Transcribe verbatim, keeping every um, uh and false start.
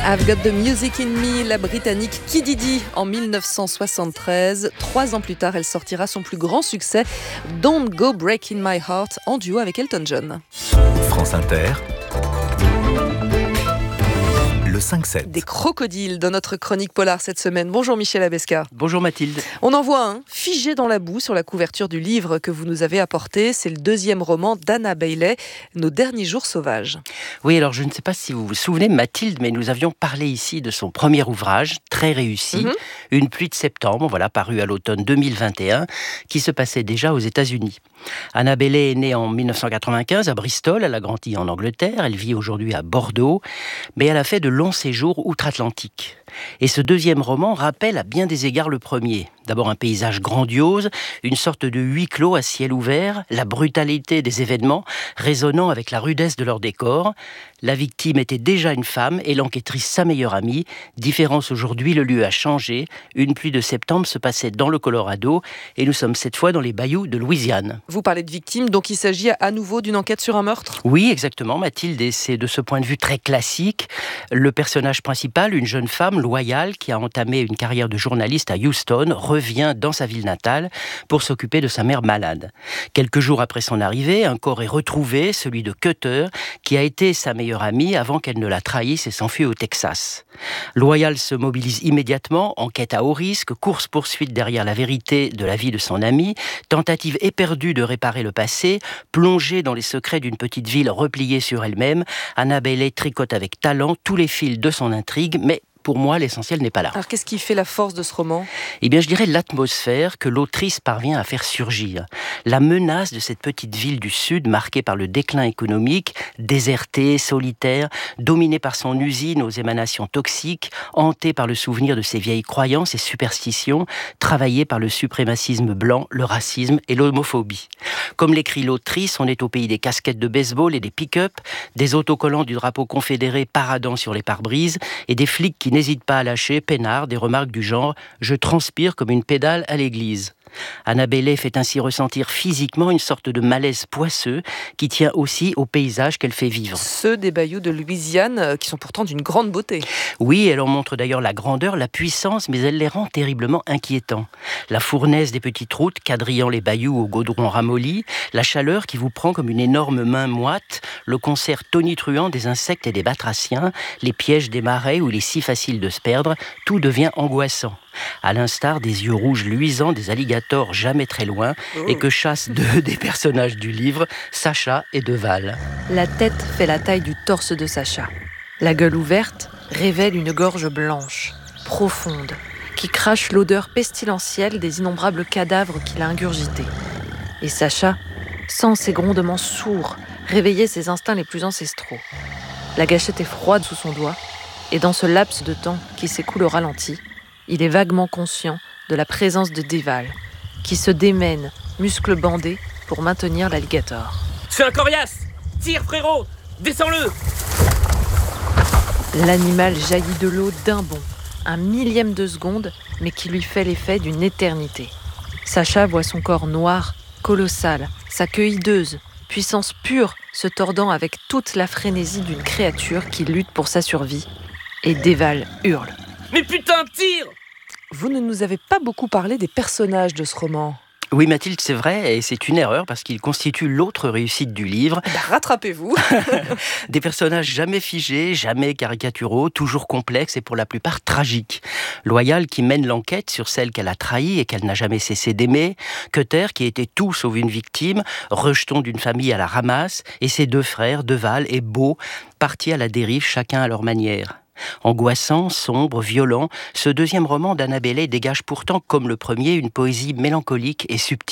I've Got the Music in Me, la britannique Kid Didi en dix-neuf cent soixante-treize. Trois ans plus tard, elle sortira son plus grand succès, Don't Go Breaking My Heart, en duo avec Elton John. France Inter, le cinq sept. Des crocodiles dans notre chronique polar cette semaine. Bonjour Michel Abesca. Bonjour Mathilde. On en voit un figé dans la boue sur la couverture du livre que vous nous avez apporté. C'est le deuxième roman d'Anna Bailey, Nos derniers jours sauvages. Oui, alors je ne sais pas si vous vous souvenez Mathilde, mais nous avions parlé ici de son premier ouvrage, très réussi, mm-hmm. Une pluie de septembre, voilà, paru à l'automne deux mille vingt et un, qui se passait déjà aux États-Unis. Anna Bailey est née en dix-neuf cent quatre-vingt-quinze à Bristol, elle a grandi en Angleterre, elle vit aujourd'hui à Bordeaux, mais elle a fait de longs séjours outre-Atlantique. Et ce deuxième roman rappelle à bien des égards le premier. D'abord un paysage grandiose, une sorte de huis clos à ciel ouvert, la brutalité des événements résonnant avec la rudesse de leur décor. La victime était déjà une femme et l'enquêtrice sa meilleure amie. Différence aujourd'hui, le lieu a changé. Une pluie de septembre se passait dans le Colorado et nous sommes cette fois dans les bayous de Louisiane. Vous parlez de victime, donc il s'agit à nouveau d'une enquête sur un meurtre ? Oui, exactement Mathilde, et c'est de ce point de vue très classique. Le personnage principal, une jeune femme loyale qui a entamé une carrière de journaliste à Houston, revient dans sa ville natale pour s'occuper de sa mère malade. Quelques jours après son arrivée, un corps est retrouvé, celui de Cutter, qui a été sa meilleure amie avant qu'elle ne la trahisse et s'enfuit au Texas. Loyal se mobilise immédiatement, enquête à haut risque, course-poursuite derrière la vérité de la vie de son amie, tentative éperdue de réparer le passé, plongée dans les secrets d'une petite ville repliée sur elle-même. Anna Bailey tricote avec talent tous les fils de son intrigue, mais pour moi, l'essentiel n'est pas là. Alors, qu'est-ce qui fait la force de ce roman ? Eh bien, je dirais l'atmosphère que l'autrice parvient à faire surgir. La menace de cette petite ville du Sud, marquée par le déclin économique, désertée, solitaire, dominée par son usine aux émanations toxiques, hantée par le souvenir de ses vieilles croyances et superstitions, travaillée par le suprémacisme blanc, le racisme et l'homophobie. Comme l'écrit l'autrice, on est au pays des casquettes de baseball et des pick-up, des autocollants du drapeau confédéré paradant sur les pare-brises et des flics qui n'hésite pas à lâcher, peinard, des remarques du genre « je transpire comme une pédale à l'église ». Anna Bailey fait ainsi ressentir physiquement une sorte de malaise poisseux qui tient aussi au paysage qu'elle fait vivre. Ceux des bayous de Louisiane qui sont pourtant d'une grande beauté. Oui, elle en montre d'ailleurs la grandeur, la puissance, mais elle les rend terriblement inquiétants. La fournaise des petites routes quadrillant les bayous au goudron ramolli, la chaleur qui vous prend comme une énorme main moite, le concert tonitruant des insectes et des batraciens, les pièges des marais où il est si facile de se perdre, tout devient angoissant. À l'instar des yeux rouges luisants des alligators jamais très loin et que chassent deux des personnages du livre, Sacha et Deval. La tête fait la taille du torse de Sacha. La gueule ouverte révèle une gorge blanche, profonde, qui crache l'odeur pestilentielle des innombrables cadavres qu'il a ingurgités. Et Sacha sent ses grondements sourds réveiller ses instincts les plus ancestraux. La gâchette est froide sous son doigt et dans ce laps de temps qui s'écoule au ralenti, il est vaguement conscient de la présence de Deval, qui se démène, muscles bandés, pour maintenir l'alligator. C'est un coriace ! Tire, frérot ! Descends-le ! L'animal jaillit de l'eau d'un bond, un millième de seconde, mais qui lui fait l'effet d'une éternité. Sacha voit son corps noir, colossal, sa queue hideuse, puissance pure, se tordant avec toute la frénésie d'une créature qui lutte pour sa survie. Et Deval hurle. Mais putain, tire ! Vous ne nous avez pas beaucoup parlé des personnages de ce roman. Oui Mathilde, c'est vrai, et c'est une erreur parce qu'il constitue l'autre réussite du livre. Ben, rattrapez-vous. Des personnages jamais figés, jamais caricaturaux, toujours complexes et pour la plupart tragiques. Loyal qui mène l'enquête sur celle qu'elle a trahie et qu'elle n'a jamais cessé d'aimer. Cutter qui était tout sauf une victime, rejeton d'une famille à la ramasse, et ses deux frères, Deval et Beau, partis à la dérive chacun à leur manière. Angoissant, sombre, violent, ce deuxième roman d'Anna Bailey dégage pourtant, comme le premier, une poésie mélancolique et subtile.